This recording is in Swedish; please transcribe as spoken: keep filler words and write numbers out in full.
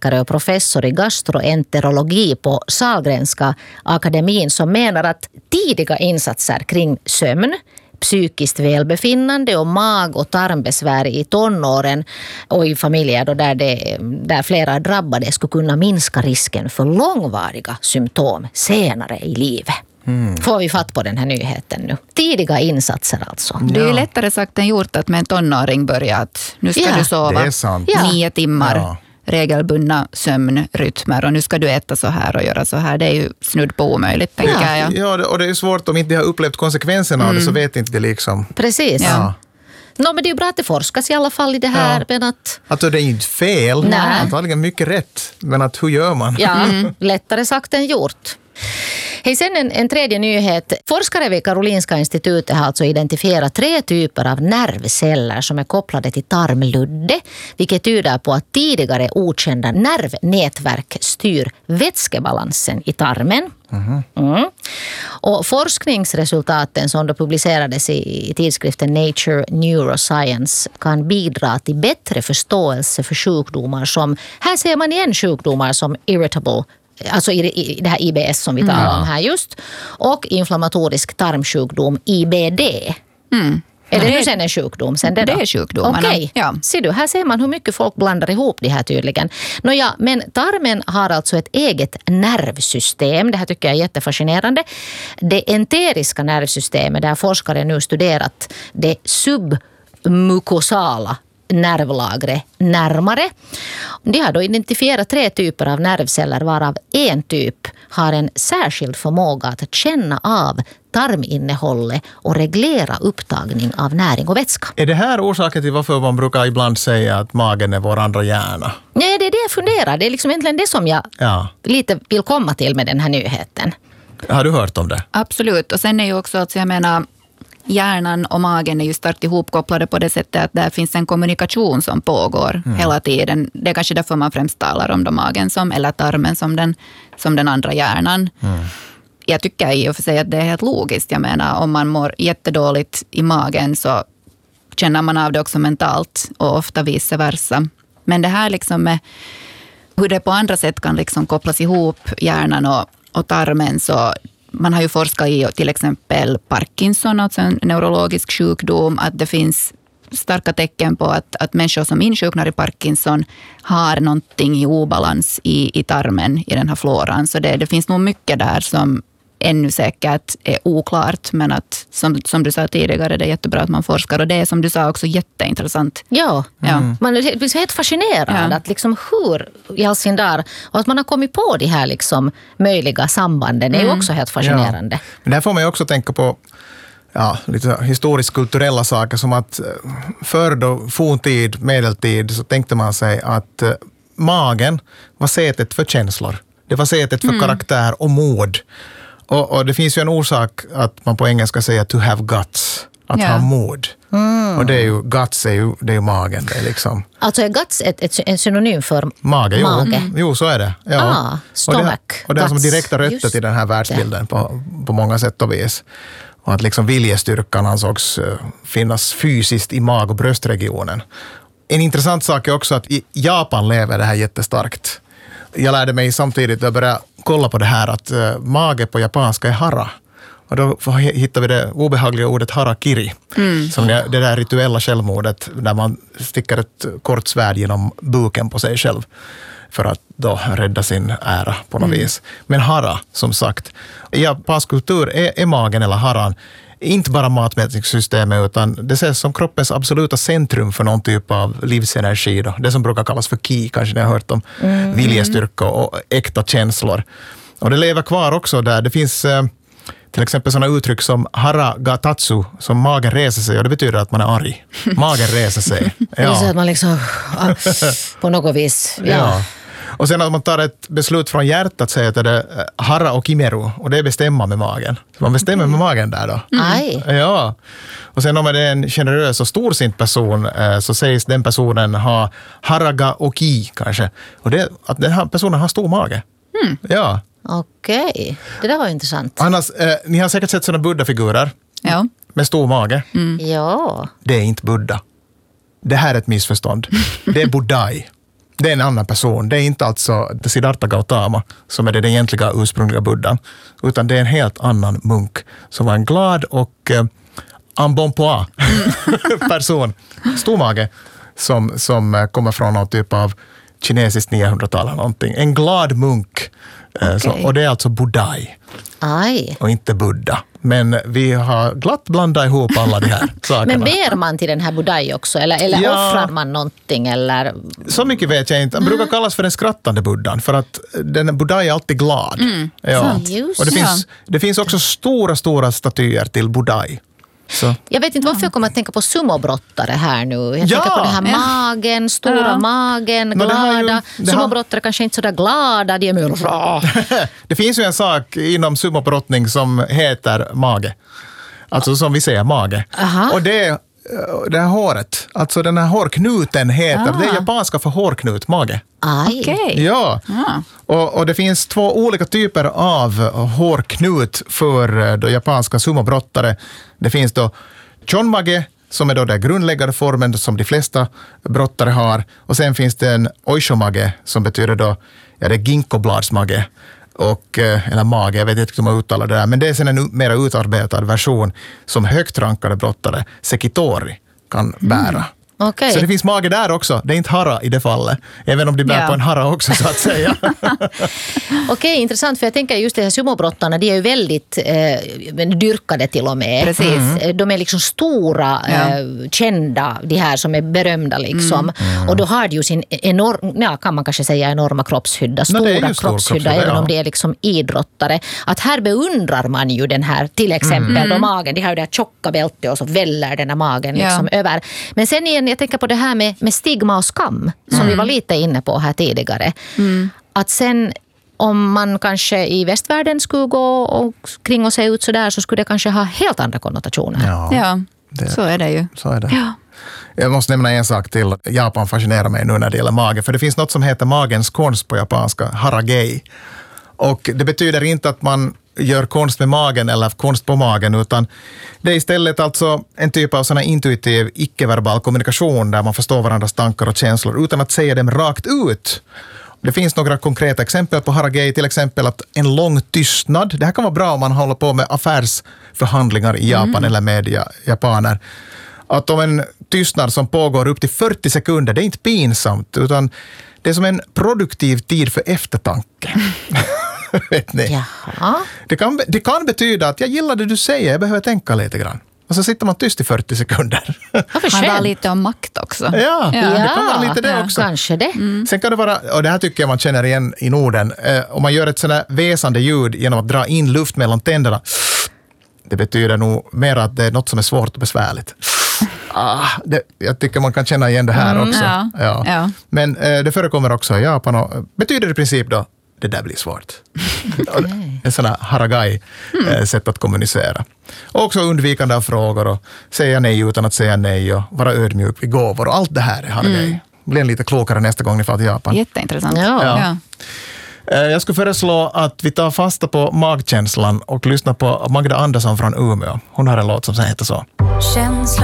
läkare och professor i gastroenterologi på Sahlgrenska akademin som menar att tidiga insatser kring sömn, psykiskt välbefinnande och mag- och tarmbesvär i tonåren och i familjer då där, det, där flera drabbade skulle kunna minska risken för långvariga symptom senare i livet. Mm. Får vi fatt på den här nyheten nu. Tidiga insatser alltså. Det är ju lättare sagt än gjort att med en tonåring börja att nu ska ja, du sova nio timmar. Ja. Regelbundna sömnrytmer och nu ska du äta så här och göra så här. Det är ju snudd på omöjligt, tänker ja. jag. Ja, och det är svårt om inte de har upplevt konsekvenserna mm. av det så vet inte det liksom. Precis. Ja. No, men det är ju bra att det forskas i alla fall i det här. Ja. Men att... Alltså det är inte fel, Nej. antagligen mycket rätt. Men att hur gör man? Ja, mm. lättare sagt än gjort. Hej, sen en, en tredje nyhet. Forskare vid Karolinska institutet har alltså identifierat tre typer av nervceller som är kopplade till tarmludde, vilket tyder på att tidigare okända nervnätverk styr vätskebalansen i tarmen. Mm. Mm. Och forskningsresultaten som då publicerades i, i tidskriften Nature Neuroscience kan bidra till bättre förståelse för sjukdomar som, här ser man igen sjukdomar som irritable, alltså i, i det här I B S som vi talar mm. om här just, och inflammatorisk tarmsjukdom I B D. Mm. Är det, det nu sen en sjukdom? Sen det, det är sjukdomarna. Okej, okay. Ja. Ser du, här ser man hur mycket folk blandar ihop det här tydligen. Nåja, men tarmen har alltså ett eget nervsystem. Det här tycker jag är jättefascinerande. Det enteriska nervsystemet, där forskare nu studerat det submukosala nervlagret närmare. De har då identifierat tre typer av nervceller varav en typ har en särskild förmåga att känna av tarminnehållet och reglera upptagning av näring och vätska. Är det här orsaken till varför man brukar ibland säga att magen är vår andra hjärna? Nej, det är det jag funderar. Det är liksom egentligen det som jag ja. lite vill komma till med den här nyheten. Har du hört om det? Absolut. Och sen är ju också att jag menar hjärnan och magen är ju starkt ihopkopplade på det sättet att där finns en kommunikation som pågår mm. hela tiden. Det är kanske därför man främst talar om då magen som, eller tarmen som den, som den andra hjärnan. Mm. Jag tycker i och för sig att det är helt logiskt. Jag menar, om man mår jättedåligt i magen så känner man av det också mentalt och ofta vice versa. Men det här liksom med hur det på andra sätt kan liksom kopplas ihop hjärnan och, och tarmen, så man har ju forskat i till exempel Parkinson, alltså en neurologisk sjukdom, att det finns starka tecken på att, att människor som insjuknar i Parkinson har någonting i obalans i, i tarmen, i den här floran. Så det, det finns nog mycket där som ännu säkert är oklart, men att som, som du sa tidigare, det är jättebra att man forskar, och det är som du sa också jätteintressant. Ja, ja. Mm. Man är helt fascinerad ja. att liksom hur i all sin dar, och att man har kommit på de här liksom möjliga sambanden är mm. ju också helt fascinerande. Ja. Men där får man ju också tänka på ja, lite historiskt kulturella saker, som att förr då forntid, medeltid, så tänkte man sig att uh, magen var sätet för känslor. Det var sätet för mm. karaktär och mod. Och, och det finns ju en orsak att man på engelska säger to have guts, att ja. ha mod. Mm. Och det är ju, guts är ju, det är ju magen. Det är liksom. Alltså är guts ett, ett, en synonym för mage? Jo, mage. Mm. jo så är det. Ja. Ah, stomach, och det, och det har som direkta rötter till den här världsbilden på, på många sätt och vis. Och att liksom viljestyrkan ansågs finnas fysiskt i mag- och bröstregionen. En intressant sak är också att i Japan lever det här jättestarkt. Jag lärde mig samtidigt att jag började kolla på det här att uh, mage på japanska är hara. Och då hittar vi det obehagliga ordet harakiri. Mm. Som det, det där rituella självmordet där man sticker ett kort svärd genom buken på sig själv för att då rädda sin ära på något mm. vis. Men hara, som sagt, i japansk kultur är, är magen eller haran inte bara matmätningssystemet, utan det ses som kroppens absoluta centrum för någon typ av livsenergi. Då. Det som brukar kallas för ki, kanske ni har hört om mm. viljestyrka och äkta känslor. Och det lever kvar också där. Det finns eh, till exempel sådana uttryck som hara ga tatsu, som magen reser sig, och det betyder att man är arg. Magen reser sig. Ja. Det är så att man liksom på något vis... Ja. ja. Och sen att man tar ett beslut från hjärtat, säger att det är hara och kimeru, och det är bestämma med magen. Så man bestämmer med magen där då. Mm. Ja. Och sen om det är en generös och storsint person, så sägs den personen ha haraga och ki kanske. Och det, att den här personen har stor mage. Mm. Ja. Okej, okay. Det där var intressant. Annars, eh, ni har säkert sett sådana buddha-figurer ja. med stor mage. Mm. Ja. Det är inte Buddha. Det här är ett missförstånd. Det är Buddhai. Det är en annan person. Det är inte alltså Siddhartha Gautama som är den egentliga ursprungliga buddhan, utan det är en helt annan munk som var en glad och eh, embonpoint person, stor mage, som, som kommer från någon typ av kinesiskt niohundratal eller någonting. En glad munk. Okay. Så, och det är alltså Budai. Aj. Och inte Buddha. Men vi har glatt blandat ihop alla de här sakerna. Men ber man till den här Budai också? Eller, eller ja, offrar man någonting? Eller? Så mycket vet jag inte. Han brukar kallas för den skrattande buddhan. För att den Budai är alltid glad. Mm. Ja. Just, och det, ja. finns, det finns också stora, stora statyer till Budai. Så. Jag vet inte varför jag kommer att tänka på sumobrottare här nu. Jag ja, tänker på den här ja. magen, stora ja. magen, glada. No, ju, sumobrottare har... kanske inte så där glada. De är mer... Det finns ju en sak inom sumobrottning som heter mage. Alltså som vi säger, mage. Aha. Och det, det här håret, alltså den här hårknuten heter, ah. det är japanska för hårknut, mage. Okay. Ja, ah. och, och det finns två olika typer av hårknut för då japanska sumobrottare. Det finns då chonmage, som är då den grundläggande formen som de flesta brottare har. Och sen finns det en oishomage som betyder då, ja, det är ginkgobladsmage. Och, eller mage, jag vet inte hur man uttalar det där. Men det är sen en mer utarbetad version som högt rankade brottare, sekitori, kan bära. Mm. Okay. Så det finns mage där också. Det är inte hara i det fallet. Även om de bär ja. på en hara också, så att säga. Okej, okay, intressant. För jag tänker just de här sumobrottarna, de är ju väldigt eh, dyrkade till och med. Precis. Mm. De är liksom stora, ja. eh, kända, de här som är berömda liksom. Mm. Och då har de ju sin enorm, ja, kan man kanske säga enorma kroppshydda. Stora no, kroppshydda, kroppshydda, även ja. om det är liksom idrottare. Att här beundrar man ju den här, till exempel mm. då magen. De har ju det här tjocka bältet och så väller den här magen ja. liksom över. Men sen igen, jag tänker på det här med, med stigma och skam som mm. vi var lite inne på här tidigare. Mm. Att sen om man kanske i västvärlden skulle gå och kring och se ut så där, så skulle det kanske ha helt andra konnotationer. Ja, ja det, så är det ju. Så är det. Ja. Jag måste nämna en sak till. Japan fascinerar mig nu när det gäller mage. För det finns något som heter magens konst på japanska, haragei. Och det betyder inte att man gör konst med magen eller konst på magen, utan det är istället alltså en typ av sån här intuitiv, icke-verbal kommunikation där man förstår varandras tankar och känslor utan att säga dem rakt ut. Det finns några konkreta exempel på haragei, till exempel att en lång tystnad, det här kan vara bra om man håller på med affärsförhandlingar i Japan mm. eller med japaner. Att om en tystnad som pågår upp till fyrtio sekunder, det är inte pinsamt, utan det är som en produktiv tid för eftertanke. Vet ni? Jaha. Det kan, det kan betyda att jag gillar det du säger, jag behöver tänka lite grann. Och så sitter man tyst i fyrtio sekunder. Handlar lite om makt också. Ja, ja. Det kan vara lite det ja, också. Kanske det. Mm. Sen kan det vara, och det här tycker jag man känner igen i Norden, eh, om man gör ett sådant här väsande ljud genom att dra in luft mellan tänderna. Det betyder nog mer att det är något som är svårt och besvärligt. Ah, det, jag tycker man kan känna igen det här mm, också. Ja, ja. Ja. Men eh, det förekommer också i Japan och betyder i princip då det där blir svårt. Okay. En sån här haragai mm. eh, sätt att kommunicera. Och också undvikande av frågor och säga nej utan att säga nej och vara ödmjuk vid gåvor och allt det här är haragai. Mm. Blir lite klokare nästa gång ni får till Japan. Jätteintressant. Ja. Ja. Ja. Jag skulle föreslå att vi tar fasta på magkänslan och lyssnar på Magda Andersson från Umeå. Hon har en låt som heter så. Känslan